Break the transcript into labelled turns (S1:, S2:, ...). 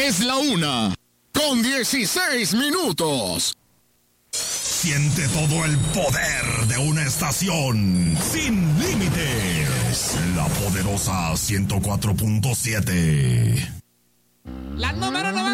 S1: Es la 1:16.
S2: Siente todo el poder de una estación sin límites. La poderosa 104.7.
S3: La número 9.